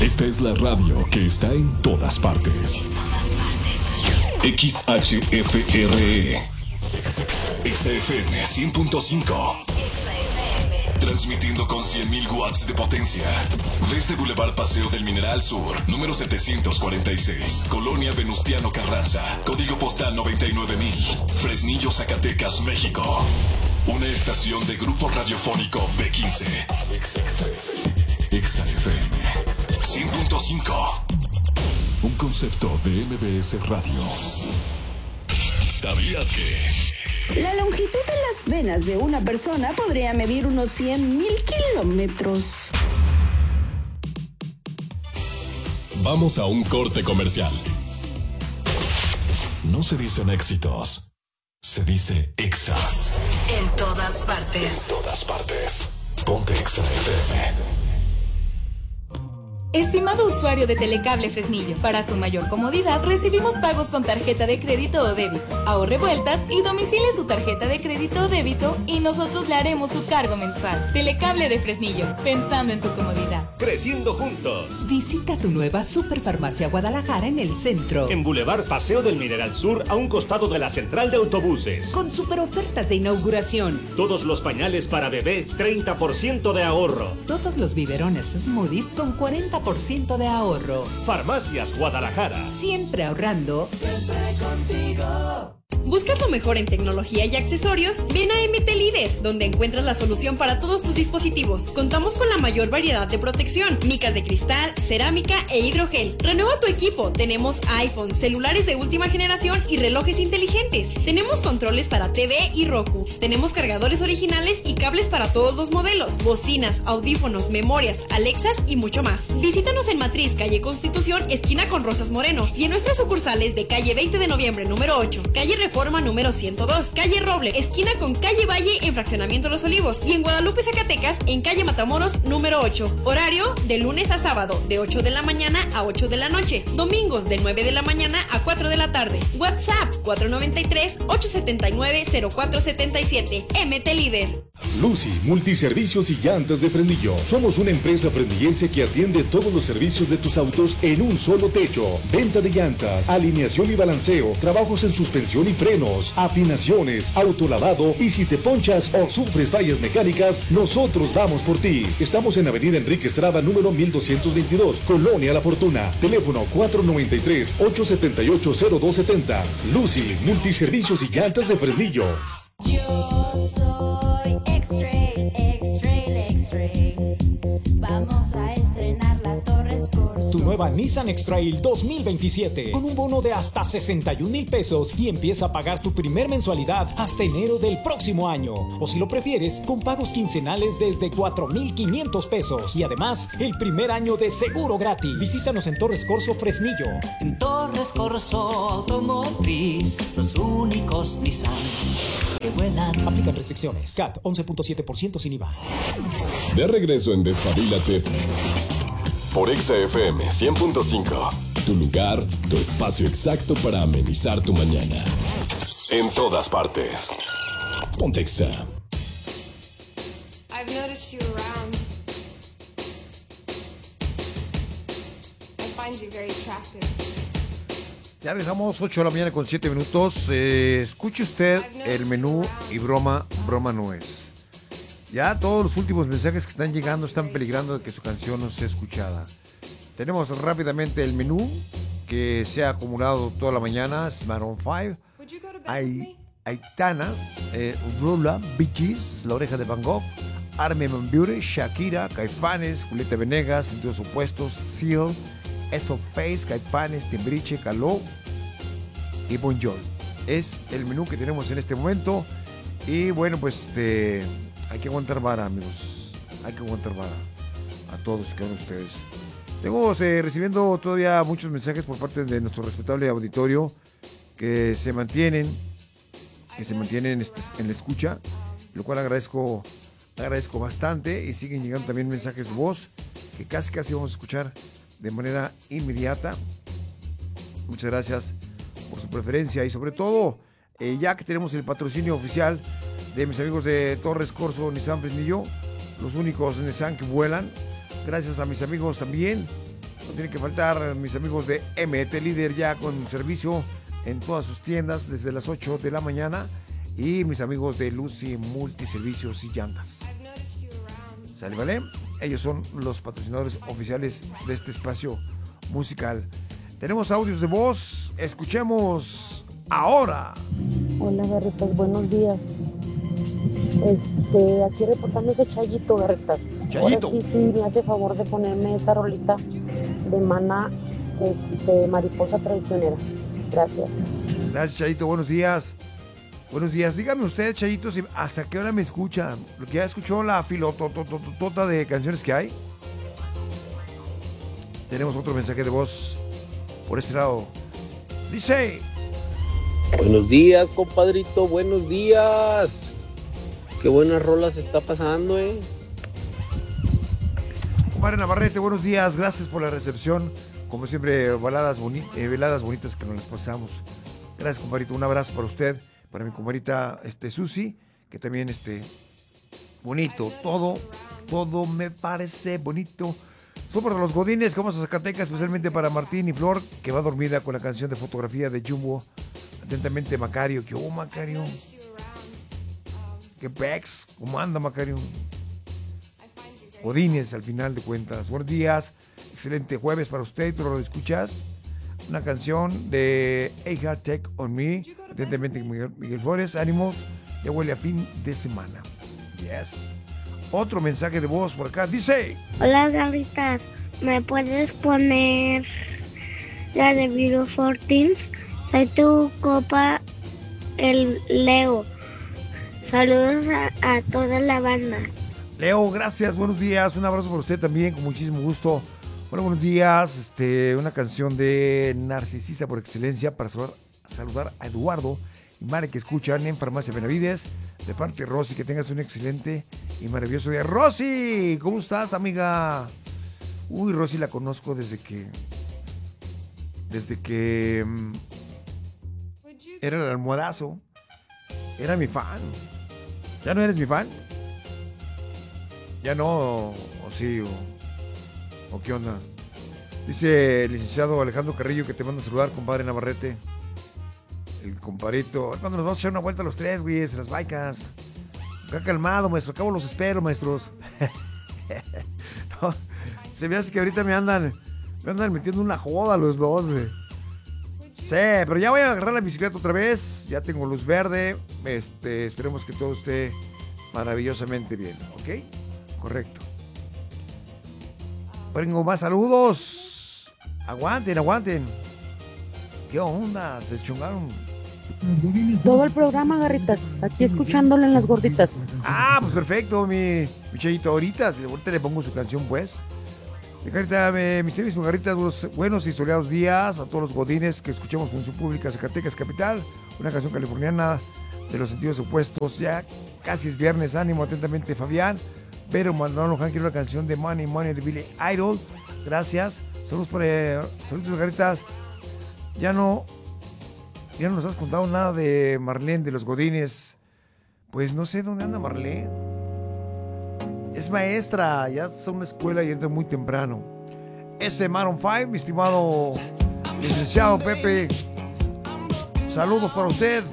Esta es la radio que está en todas partes. XHFRE XFM 100.5. Transmitiendo con 100.000 watts de potencia. Desde Boulevard Paseo del Mineral Sur, número 746, Colonia Venustiano Carranza, código postal 99,000, Fresnillo, Zacatecas, México. Una estación de Grupo Radiofónico B15. XFM 100.5. Un concepto de MBS Radio. ¿Sabías que? La longitud de las venas de una persona podría medir unos 100,000 kilómetros. Vamos a un corte comercial. No se dicen éxitos, se dice Exa. En todas partes. En todas partes. Ponte Exa FM. Estimado usuario de Telecable Fresnillo, para su mayor comodidad recibimos pagos con tarjeta de crédito o débito. Ahorre vueltas y domicile su tarjeta de crédito o débito y nosotros le haremos su cargo mensual. Telecable de Fresnillo, pensando en tu comodidad. Creciendo juntos. Visita tu nueva Superfarmacia Guadalajara en el centro. En Boulevard Paseo del Mineral Sur, a un costado de la central de autobuses. Con super ofertas de inauguración. Todos los pañales para bebé, 30% de ahorro. Todos los biberones Smoothies con 40% de ahorro. Farmacias Guadalajara. Siempre ahorrando. Siempre contigo. ¿Buscas lo mejor en tecnología y accesorios? Ven a MT Líder, donde encuentras la solución para todos tus dispositivos. Contamos con la mayor variedad de protección, micas de cristal, cerámica e hidrogel. Renueva tu equipo. Tenemos iPhone, celulares de última generación y relojes inteligentes. Tenemos controles para TV y Roku. Tenemos cargadores originales y cables para todos los modelos, bocinas, audífonos, memorias, Alexas y mucho más. Visítanos en Matriz, calle Constitución, esquina con Rosas Moreno, y en nuestras sucursales de calle 20 de noviembre, número 8, calle Reforma número 102, calle Roble, esquina con calle Valle en Fraccionamiento Los Olivos, y en Guadalupe, Zacatecas, en calle Matamoros número 8. Horario de lunes a sábado, de 8 de la mañana a 8 de la noche. Domingos de 9 de la mañana a 4 de la tarde. WhatsApp 493-879-0477. MT Líder. Lucy, multiservicios y llantas de Fresnillo. Somos una empresa fresnillense que atiende todos los servicios de tus autos en un solo techo. Venta de llantas, alineación y balanceo, trabajos en suspensión y frenos, afinaciones, autolavado, y si te ponchas o sufres fallas mecánicas, nosotros vamos por ti. Estamos en Avenida Enrique Estrada, número 1222, Colonia La Fortuna. Teléfono 493-878-0270. Lucy, multiservicios y llantas de Fresnillo. Yo soy X-Trail, X-Trail, X-Trail. Vamos a estrenar la Torres Corso. Tu nueva Nissan X-Trail 2027 con un bono de hasta 61,000 pesos y empieza a pagar tu primer mensualidad hasta enero del próximo año. O si lo prefieres, con pagos quincenales desde 4,500 pesos y además el primer año de seguro gratis. Visítanos en Torres Corso Fresnillo. En Torres Corso Automotriz, los únicos Nissan que vuelan. Aplican restricciones. CAT 11.7% sin IVA. De regreso en Despabilate por XFM 100.5. Tu lugar, tu espacio exacto para amenizar tu mañana. En todas partes. Ponte Exa. I've noticed you around. I find you very attractive. Ya regresamos, 8 de la mañana con 7 minutos. Escuche usted el menú y broma no es. Ya todos los últimos mensajes que están llegando están peligrando de que su canción no sea escuchada. Tenemos rápidamente el menú que se ha acumulado toda la mañana. Maroon 5, Aitana, Rula, Bee Gees, La Oreja de Van Gogh, Armin van Buuren, Shakira, Caifanes, Julieta Venegas, Sentidos Opuestos, Seal, Eso Face, Caifanes, Timbiriche, Caló y Bon Jovi. Es el menú que tenemos en este momento. Y bueno, pues hay que aguantar vara, amigos. Hay que aguantar vara a todos y cada uno de ustedes. Tengo recibiendo todavía muchos mensajes por parte de nuestro respetable auditorio que se mantienen en la escucha, lo cual agradezco bastante, y siguen llegando también mensajes de voz que casi vamos a escuchar de manera inmediata. Muchas gracias por su preferencia y sobre todo ya que tenemos el patrocinio oficial de mis amigos de Torres Corso Nissan Fresnillo, los únicos Nissan que vuelan. Gracias a mis amigos también No tiene que faltar mis amigos de MT Líder, ya con servicio en todas sus tiendas desde las 8 de la mañana. Y mis amigos de Lucy Multiservicios y Llantas. ¿Sale, vale? Ellos son los patrocinadores oficiales de este espacio musical. Tenemos audios de voz. Escuchemos ahora. Hola, Garritas, buenos días. Aquí reportándose Chayito, Garritas. Chayito. Ahora sí, me hace favor de ponerme esa rolita de Maná, Mariposa Traicionera. Gracias. Gracias, Chayito. Buenos días. Buenos días. Dígame usted, Chayito, ¿hasta qué hora me escucha? Lo que ya escuchó la filotototota de canciones que hay. Tenemos otro mensaje de voz por este lado. Dice: buenos días, compadrito, buenos días. Qué buenas rolas está pasando, Compadre Navarrete, buenos días. Gracias por la recepción. Como siempre, veladas bonitas que nos las pasamos. Gracias, compadrito. Un abrazo para usted, para mi compadrita Susi, que también bonito. Todo me parece bonito. Son para los godines que vamos a Zacatecas, especialmente para Martín y Flor, que va dormida con la canción de fotografía de Jumbo. Atentamente, Macario. ¿Qué hubo, Macario? ¿Qué pex? ¿Cómo anda, Macario? Godines, al final de cuentas. Buenos días. Excelente jueves para usted. ¿Tú lo escuchas? Una canción de Eija Take On Me. Atentamente, Miguel Flores. Ánimos. Ya huele a fin de semana. Yes. Otro mensaje de voz por acá. Dice: hola, Garritas. ¿Me puedes poner la de Viro 14? Soy tu copa, el Leo. Saludos a toda la banda. Leo, gracias. Buenos días. Un abrazo para usted también, con muchísimo gusto. Bueno, buenos días. Una canción de Narcisista por excelencia para saludar a Eduardo y Mare, que escuchan en Farmacia Benavides. De parte de Rosy, que tengas un excelente y maravilloso día. Rosy, ¿cómo estás, amiga? Uy, Rosy la conozco desde que era el almohadazo. Era mi fan. ¿Ya no eres mi fan? Ya no, o sí, o qué onda. Dice el licenciado Alejandro Carrillo que te manda a saludar, compadre Navarrete. El compadrito. Cuando nos vamos a echar una vuelta los tres, güey, en las bikes. Acá calmado, maestro. Acabo los espero, maestros. No, se me hace que ahorita me andan metiendo una joda los dos, güey. Sí, pero ya voy a agarrar la bicicleta otra vez. Ya tengo luz verde. Esperemos que todo esté maravillosamente bien, ¿ok? Correcto. Tengo más saludos. Aguanten. ¿Qué onda? Se deschungaron. Todo el programa, Garritas. Aquí escuchándolo en las gorditas. Ah, pues perfecto, mi Chayito. Ahorita le pongo su canción, pues. Garrita, mis tenis, Garrita, buenos y soleados días a todos los godines que escuchamos Función Pública Zacatecas Capital. Una canción californiana de los sentidos opuestos. Ya casi es viernes. Ánimo, atentamente, Fabián. Pero Manuel Luján quiere una canción de Money de Billy Idol. Gracias. Saludos, Garritas. Ya no nos has contado nada de Marlene, de los godines. Pues no sé dónde anda Marlene. Es maestra, ya está en una escuela y entra muy temprano. Ese Maroon 5, mi estimado licenciado Pepe. Saludos para usted.